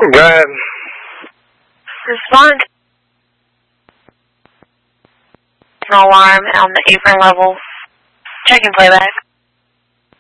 Go ahead. Respond. An alarm on the apron level. Checking playback.